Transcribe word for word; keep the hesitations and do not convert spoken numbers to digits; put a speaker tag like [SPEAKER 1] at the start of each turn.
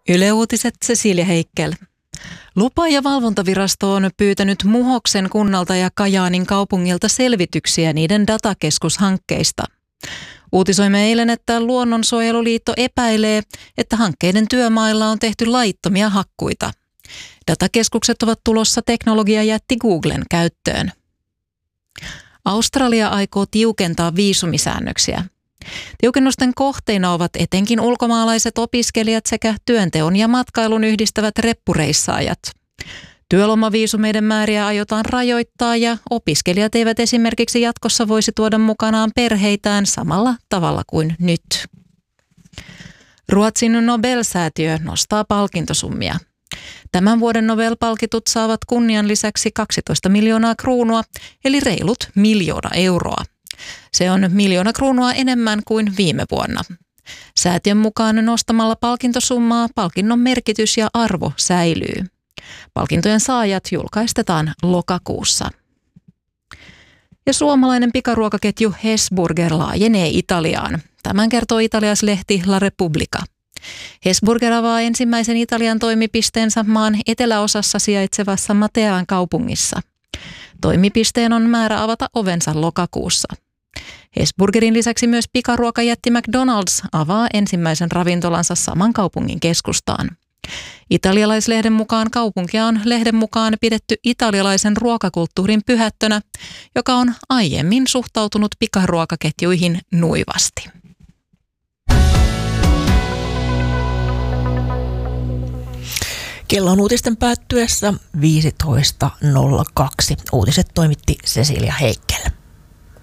[SPEAKER 1] Yle Uutiset, Cecilia Heikkel. Lupa- ja valvontavirasto on pyytänyt Muhoksen kunnalta ja Kajaanin kaupungilta selvityksiä niiden datakeskushankkeista. Uutisoimme eilen, että Luonnonsuojeluliitto epäilee, että hankkeiden työmailla on tehty laittomia hakkuita. Datakeskukset ovat tulossa teknologiajätti Googlen käyttöön. Australia aikoo tiukentaa viisumisäännöksiä. Tiukennusten kohteina ovat etenkin ulkomaalaiset opiskelijat sekä työnteon ja matkailun yhdistävät reppureissaajat. Työlomaviisumeiden määriä aiotaan rajoittaa ja opiskelijat eivät esimerkiksi jatkossa voisi tuoda mukanaan perheitään samalla tavalla kuin nyt. Ruotsin Nobel-säätiö nostaa palkintosummia. Tämän vuoden Nobel-palkitut saavat kunnian lisäksi kaksitoista miljoonaa kruunua, eli reilut miljoona euroa. Se on miljoona kruunua enemmän kuin viime vuonna. Säätiön mukaan nostamalla palkintosummaa palkinnon merkitys ja arvo säilyy. Palkintojen saajat julkaistetaan lokakuussa. Ja suomalainen pikaruokaketju Hesburger laajenee Italiaan. Tämän kertoo italialaislehti La Repubblica. Hesburger avaa ensimmäisen Italian toimipisteensä maan eteläosassa sijaitsevassa Matean kaupungissa. Toimipisteen on määrä avata ovensa lokakuussa. Hesburgerin lisäksi myös pikaruokajätti McDonald's avaa ensimmäisen ravintolansa saman kaupungin keskustaan. Italialaislehden mukaan kaupunkia on lehden mukaan pidetty italialaisen ruokakulttuurin pyhättönä, joka on aiemmin suhtautunut pikaruokaketjuihin nuivasti.
[SPEAKER 2] Kello on uutisten päättyessä viisitoista nolla kaksi. Uutiset toimitti Cecilia Heikkel.